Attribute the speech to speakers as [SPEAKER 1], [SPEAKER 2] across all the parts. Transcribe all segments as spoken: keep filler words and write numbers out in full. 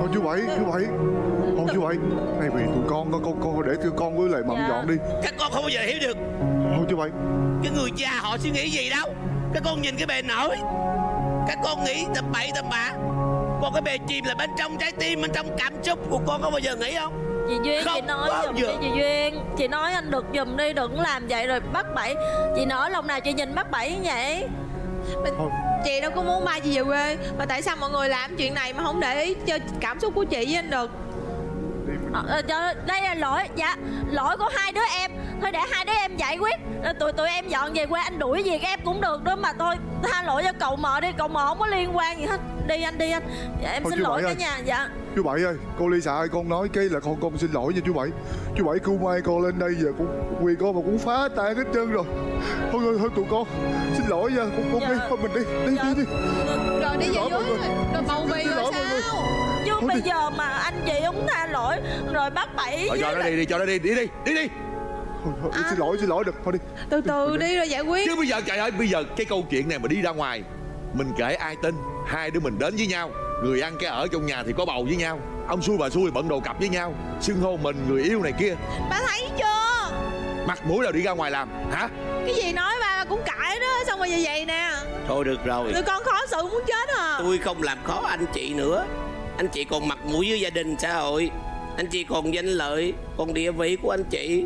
[SPEAKER 1] Thôi chú Bảy, chú Bảy. Thôi chú Bảy, này vì tụi con, con, con, con để tụi con với lại Mận
[SPEAKER 2] Dạ.
[SPEAKER 1] dọn đi.
[SPEAKER 3] Các con không bao giờ hiểu được
[SPEAKER 1] Thôi chú Bảy.
[SPEAKER 3] cái người cha họ suy nghĩ gì đâu. Các con nhìn cái bề nổi, các con nghĩ tầm bậy tầm bạ, còn cái bề chìm là bên trong trái tim, bên trong cảm xúc của con có bao giờ nghĩ không?
[SPEAKER 2] Chị Duyên,
[SPEAKER 3] Không
[SPEAKER 2] chị nói
[SPEAKER 3] bao
[SPEAKER 2] giùm
[SPEAKER 3] giờ.
[SPEAKER 2] đi chị Duyên. Chị nói anh được giùm đi, đừng làm vậy rồi bắt Bảy. Chị nói lòng nào chị nhìn bắt Bảy như vậy.
[SPEAKER 1] Thôi.
[SPEAKER 4] Chị đâu có muốn ba chị về quê, mà tại sao mọi người làm chuyện này mà không để ý cho cảm xúc của chị với anh được?
[SPEAKER 1] Đi mình...
[SPEAKER 2] Ờ, ờ, đây là lỗi, dạ lỗi của hai đứa em. Thôi để hai đứa em giải quyết. Ờ, tụi tụi em dọn về quê, anh đuổi việc em cũng được đó mà. Thôi tha lỗi cho cậu Mợ đi, cậu Mợ không có liên quan gì hết. Đi anh, đi anh. Dạ, em
[SPEAKER 1] Thôi,
[SPEAKER 2] xin
[SPEAKER 1] chú
[SPEAKER 2] lỗi
[SPEAKER 1] Bảy
[SPEAKER 2] cả
[SPEAKER 1] ơi.
[SPEAKER 2] nhà. Dạ.
[SPEAKER 1] Chú Bảy ơi, cô Lisa ơi, con nói cái là con con xin lỗi nha chú Bảy. Chú Bảy kêu mai con lên đây giờ cũng quỳ con mà cũng phá tan hết trơn rồi. Thôi thôi, thôi tụi con xin lỗi nha, con, con
[SPEAKER 2] Dạ.
[SPEAKER 1] đi, thôi mình đi, đi
[SPEAKER 2] Dạ.
[SPEAKER 1] đi đi.
[SPEAKER 4] Rồi đi
[SPEAKER 1] Xin
[SPEAKER 4] về
[SPEAKER 1] lỗi mọi
[SPEAKER 4] dưới
[SPEAKER 1] người.
[SPEAKER 4] rồi bầu bì
[SPEAKER 1] Xin
[SPEAKER 4] rồi
[SPEAKER 1] lỗi mọi người.
[SPEAKER 4] sao?
[SPEAKER 2] Chứ
[SPEAKER 1] Thôi
[SPEAKER 2] bây
[SPEAKER 1] đi.
[SPEAKER 2] giờ mà anh chị không tha lỗi rồi bắt Bảy
[SPEAKER 5] Thôi cho
[SPEAKER 2] với
[SPEAKER 5] nó
[SPEAKER 2] lại-
[SPEAKER 5] đi đi, cho nó đi, đi đi, đi đi.
[SPEAKER 1] Thôi, thôi,
[SPEAKER 4] À.
[SPEAKER 1] xin lỗi, xin lỗi được, thôi đi.
[SPEAKER 4] Từ từ đi rồi giải quyết.
[SPEAKER 5] Chứ bây giờ trời ơi, bây giờ cái câu chuyện này mà đi ra ngoài, mình kể ai tin? Hai đứa mình đến với nhau, người ăn cái ở trong nhà thì có bầu với nhau, ông xui bà xui bận đồ cặp với nhau, xưng hô mình người yêu này kia,
[SPEAKER 4] Ba thấy chưa?
[SPEAKER 5] mặt mũi nào đi ra ngoài làm hả?
[SPEAKER 4] Cái gì nói ba cũng cãi đó. Xong rồi vậy vậy nè.
[SPEAKER 3] Thôi được rồi,
[SPEAKER 4] Tụi con khó xử muốn chết à.
[SPEAKER 3] tôi không làm khó anh chị nữa. Anh chị còn mặt mũi với gia đình xã hội, anh chị còn danh lợi, còn địa vị của anh chị.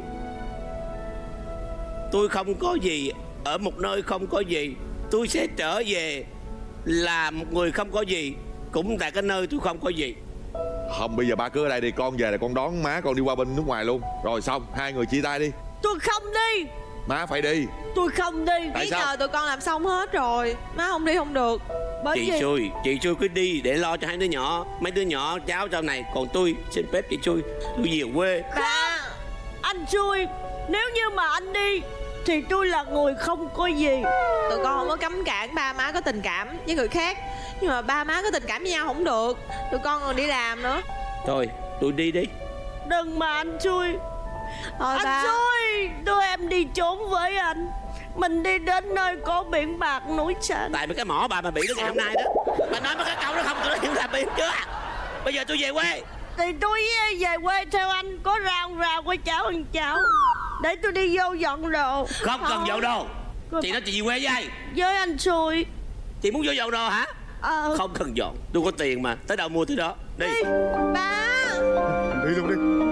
[SPEAKER 3] Tôi không có gì, ở một nơi không có gì, tôi sẽ trở về là một người không có gì, cũng tại cái nơi tôi không có gì.
[SPEAKER 5] Không, bây giờ ba cứ ở đây đi, con về là con đón má con đi qua bên nước ngoài luôn. Rồi xong, hai người chia tay đi.
[SPEAKER 2] Tôi không đi.
[SPEAKER 5] Má phải đi.
[SPEAKER 2] Tôi không đi.
[SPEAKER 5] Tại
[SPEAKER 4] Bây
[SPEAKER 5] sao?
[SPEAKER 4] giờ tụi con làm xong hết rồi. Má không đi không được.
[SPEAKER 2] Bởi
[SPEAKER 3] Chị
[SPEAKER 2] vì
[SPEAKER 3] xui, chị xui cứ đi để lo cho hai đứa nhỏ. Mấy đứa nhỏ cháu sau này, còn tôi xin phép chị xui, tôi về quê.
[SPEAKER 4] Ba.
[SPEAKER 2] anh xui. Nếu như mà anh đi thì tôi là người không có gì.
[SPEAKER 4] Tụi con không có cấm cản ba má có tình cảm với người khác, nhưng mà ba má có tình cảm với nhau không được. Tụi con còn đi làm nữa.
[SPEAKER 3] Thôi, tôi đi đi.
[SPEAKER 2] Đừng mà anh xui.
[SPEAKER 4] Thôi
[SPEAKER 2] Anh
[SPEAKER 4] ba.
[SPEAKER 2] xui, đưa em đi trốn với anh. Mình đi đến nơi có biển bạc núi xanh.
[SPEAKER 3] Tại mấy cái mỏ bà mà bị đến ngày hôm nay đó. Bà nói mấy cái câu đó không, tôi nói hiện tại bị chưa. Bây giờ tôi về quê.
[SPEAKER 2] Thì tôi về quê theo anh, có rau rau, có cháo ăn cháo. Để tôi đi vô dọn đồ.
[SPEAKER 3] Không cần dọn đồ. Chị nói chị về quê với ai?
[SPEAKER 2] Với anh xui.
[SPEAKER 3] Chị muốn vô dọn đồ hả?
[SPEAKER 2] Ờ.
[SPEAKER 3] Không cần dọn, tôi có tiền mà, tới đâu mua tới đó. Đi.
[SPEAKER 4] Ba.
[SPEAKER 1] Đi luôn đi.